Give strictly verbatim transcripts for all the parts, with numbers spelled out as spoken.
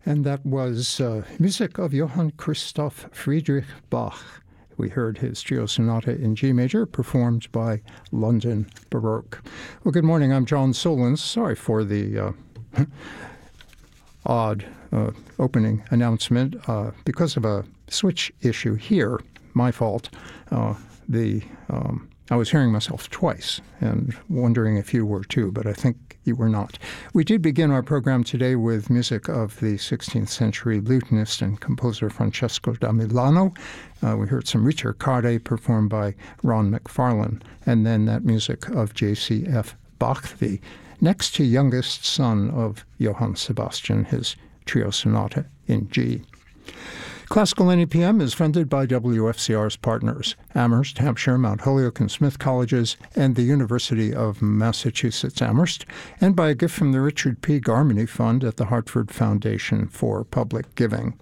And that was uh, music of Johann Christoph Friedrich Bach. We heard his Trio Sonata in G major, performed by London Baroque. Well, good morning. I'm John Solons. Sorry for the uh, odd uh, opening announcement. Uh, because of a switch issue here, my fault, uh, the um, I was hearing myself twice and wondering if you were too, but I think you were not. We did begin our program today with music of the sixteenth century lutenist and composer Francesco da Milano. Uh, we heard some Ricercare performed by Ron McFarlane, and then that music of J C F Bach, the next to youngest son of Johann Sebastian, his Trio Sonata in G. Classical N E P M is funded by W F C R's partners, Amherst, Hampshire, Mount Holyoke, and Smith Colleges, and the University of Massachusetts Amherst, and by a gift from the Richard P. Garmany Fund at the Hartford Foundation for Public Giving.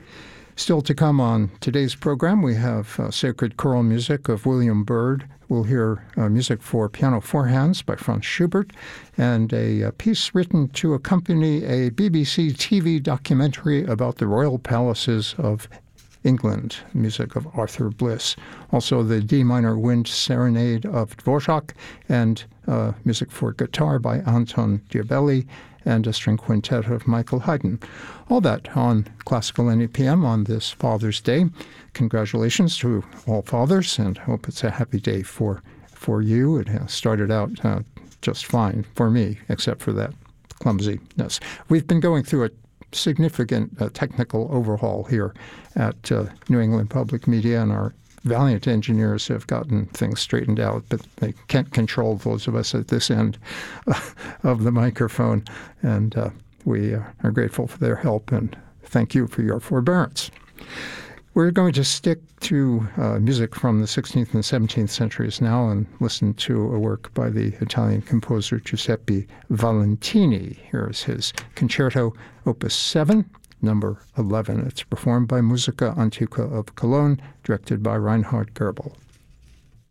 Still to come on today's program, we have uh, sacred choral music of William Byrd. We'll hear uh, music for piano four hands by Franz Schubert, and a, a piece written to accompany a B B C T V documentary about the royal palaces of England, music of Arthur Bliss. Also the D minor Wind Serenade of Dvorak, and uh, music for guitar by Anton Diabelli, and a string quintet of Michael Haydn. All that on Classical N E P M on this Father's Day. Congratulations to all fathers, and hope it's a happy day for, for you. It has started out uh, just fine for me, except for that clumsiness. We've been going through a significant uh, technical overhaul here at uh, New England Public Media, and our valiant engineers have gotten things straightened out, but they can't control those of us at this end uh, of the microphone. And uh, we uh, are grateful for their help, and thank you for your forbearance. We're going to stick to uh, music from the sixteenth and seventeenth centuries now and listen to a work by the Italian composer Giuseppe Valentini. Here's his Concerto Opus seven, number eleven. It's performed by Musica Antica of Cologne, directed by Reinhard Goebel.